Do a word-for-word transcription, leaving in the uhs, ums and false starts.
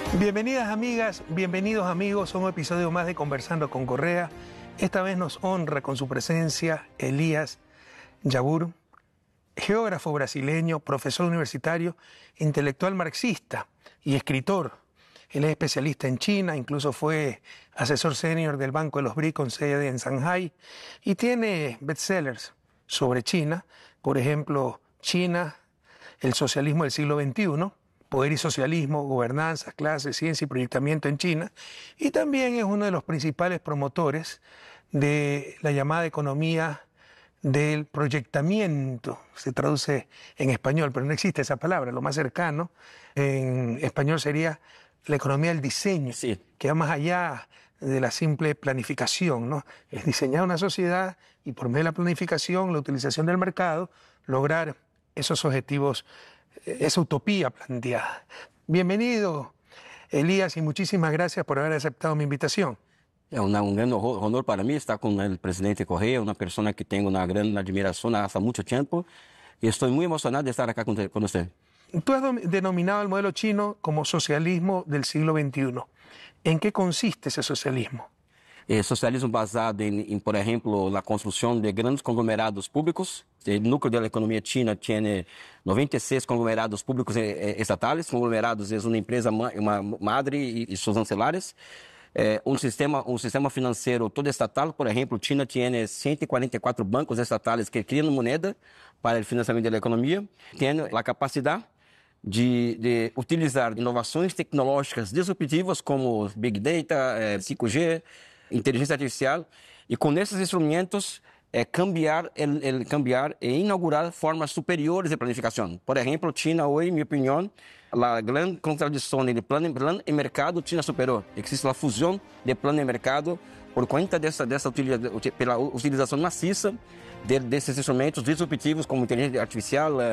Bienvenidas amigas, bienvenidos amigos a un episodio más de Conversando con Correa. Esta vez nos honra con su presencia Elías Jabbour, geógrafo brasileño, profesor universitario, intelectual marxista y escritor. Él es especialista en China, incluso fue asesor senior del Banco de los B R I C con sede en Shanghái y tiene bestsellers sobre China, por ejemplo, China, el socialismo del siglo veintiuno, Poder y socialismo, gobernanza, clases, ciencia y proyectamiento en China, y también es uno de los principales promotores de la llamada economía del proyectamiento. Se traduce en español, pero no existe esa palabra. Lo más cercano en español sería la economía del diseño, sí, que va más allá de la simple planificación, ¿no? Es diseñar una sociedad y por medio de la planificación, la utilización del mercado, lograr esos objetivos, esa utopía planteada. Bienvenido, Elías, y muchísimas gracias por haber aceptado mi invitación. É um, um grande honor para mim estar com o presidente Correa, uma pessoa que tenho uma grande admiração há muito tempo, e estou muito emocionado de estar aqui com, com você. Tú has denominado el modelo chino como socialismo del siglo veintiuno. ¿En qué consiste ese socialismo? É socialismo baseado em, em, por exemplo, na construção de grandes conglomerados públicos. O núcleo da economia china tem noventa e seis conglomerados públicos estatais. Conglomerados é uma empresa uma madre e, e seus ancelares. É um sistema um sistema financeiro todo estatal. Por exemplo, China tem cento e quarenta e quatro bancos estatais que criam moneda para o financiamento da economia. Tem a capacidade de, de utilizar inovações tecnológicas disruptivas como Big Data, cinco G, inteligência artificial, e com esses instrumentos é, cambiar, el, el, cambiar e inaugurar formas superiores de planificação. Por exemplo, China hoje, em minha opinião, a grande contradição de plano, plano e mercado, China superou. Existe a fusão de plano e mercado por conta dessa, dessa utilização, pela utilização maciça de, desses instrumentos disruptivos como inteligência artificial,